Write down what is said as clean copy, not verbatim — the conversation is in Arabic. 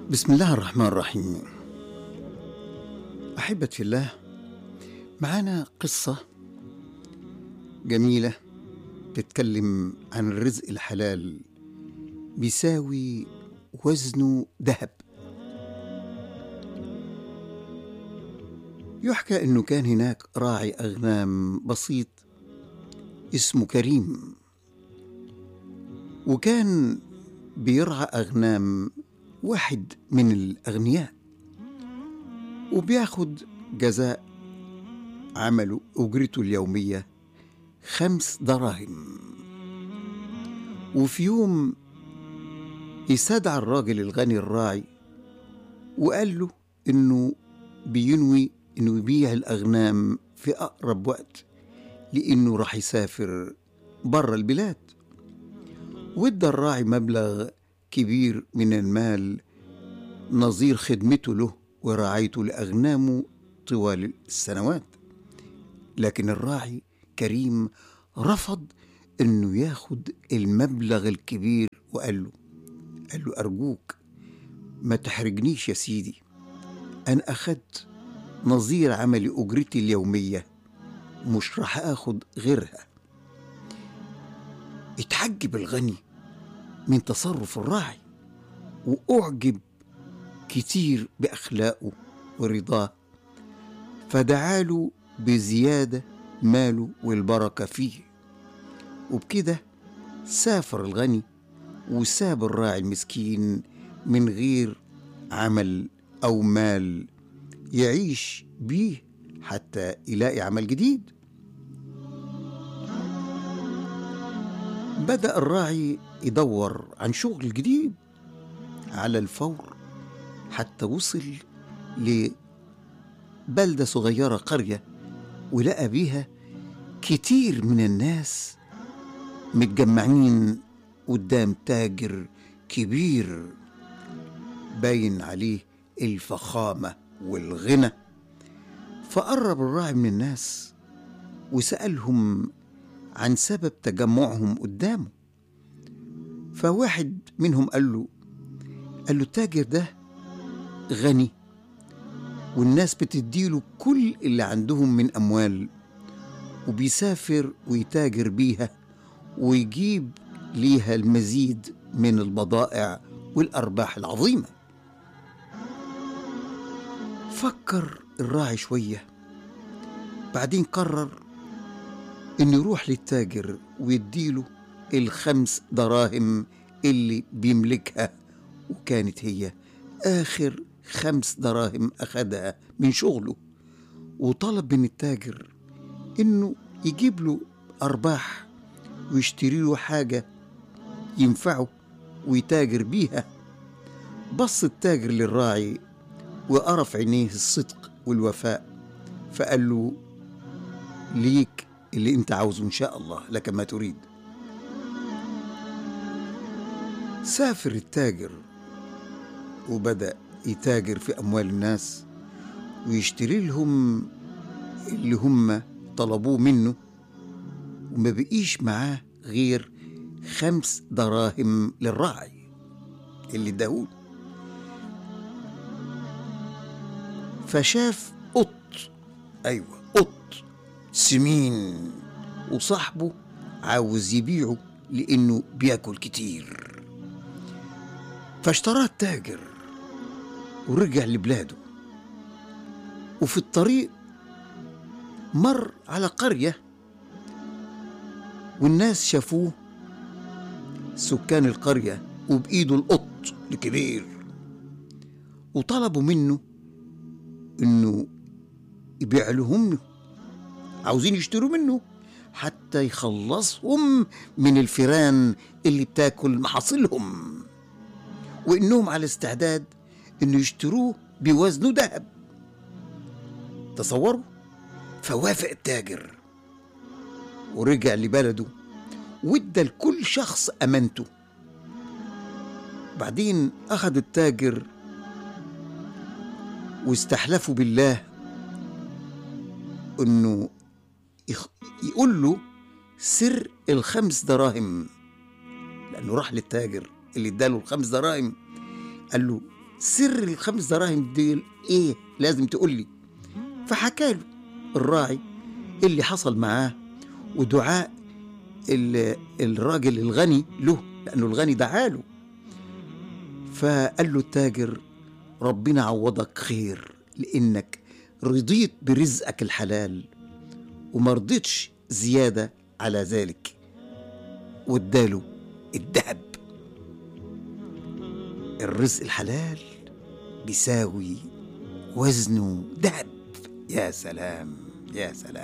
بسم الله الرحمن الرحيم. أحبتي في الله، معانا قصة جميلة تتكلم عن الرزق الحلال بيساوي وزنه ذهب. يحكى أنه كان هناك راعي أغنام بسيط اسمه كريم، وكان بيرعى أغنام واحد من الأغنياء، وبياخد جزاء عمله أجرته اليومية 5 دراهم. وفي يوم استدعى الراجل الغني الراعي وقال له إنه بينوي إنه يبيع الأغنام في أقرب وقت، لأنه راح يسافر برا البلاد. وادى الراعي مبلغ كبير من المال نظير خدمته له ورعايته لأغنامه طوال السنوات. لكن الراعي كريم رفض انه ياخد المبلغ الكبير، وقال له أرجوك ما تحرجنيش يا سيدي، أنا أخدت نظير عملي أجرتي اليومية، مش راح أخد غيرها. اتحجب الغني من تصرف الراعي وأعجب كتير بأخلاقه ورضاه، فدعاله بزيادة ماله والبركة فيه. وبكده سافر الغني وساب الراعي المسكين من غير عمل أو مال يعيش بيه حتى يلاقي عمل جديد. بدأ الراعي يدور عن شغل جديد على الفور، حتى وصل لبلدة صغيرة، قرية، ولقى بيها كتير من الناس متجمعين قدام تاجر كبير باين عليه الفخامة والغنى. فقرب الراعي من الناس وسألهم عن سبب تجمعهم قدامه. فواحد منهم قال له التاجر ده غني، والناس بتديله كل اللي عندهم من أموال، وبيسافر ويتاجر بيها ويجيب ليها المزيد من البضائع والأرباح العظيمة. فكر الراعي شوية، بعدين قرر إنه يروح للتاجر ويديله 5 دراهم اللي بيملكها، وكانت هي آخر 5 دراهم أخدها من شغله. وطلب من التاجر إنه يجيب له أرباح ويشتري له حاجة ينفعه ويتاجر بيها. بص التاجر للراعي وقرف عينيه الصدق والوفاء، فقال له ليك اللي انت عاوزه إن شاء الله، لك ما تريد. سافر التاجر وبدأ يتاجر في أموال الناس ويشتري لهم اللي هم طلبوه منه، وما بقيش معاه غير 5 دراهم للراعي اللي اداهوله. فشاف قط سمين وصاحبه عاوز يبيعه لأنه بياكل كتير، فاشتراه التاجر ورجع لبلاده. وفي الطريق مر على قرية، والناس شافوه سكان القرية وبإيده القط الكبير، وطلبوا منه إنه يبيع لهم، عاوزين يشتروا منه حتى يخلصهم من الفيران اللي بتاكل محاصيلهم، وإنهم على استعداد إنه يشتروه بوزنه ذهب. تصوروا؟ فوافق التاجر ورجع لبلده وادى لكل شخص أمانته. بعدين أخذ التاجر واستحلفوا بالله إنه يقول له سر 5 دراهم، لأنه راح للتاجر اللي اداله 5 دراهم قال له سر الخمس دراهم دول ايه؟ لازم تقول لي. فحكى له الراعي اللي حصل معاه ودعاء الراجل الغني له، لأنه الغني دعاله. فقال له التاجر: ربنا عوضك خير، لأنك رضيت برزقك الحلال وما رضيتش زيادة على ذلك. واداله الذهب. الرزق الحلال بيساوي وزنه ذهب. يا سلام، يا سلام.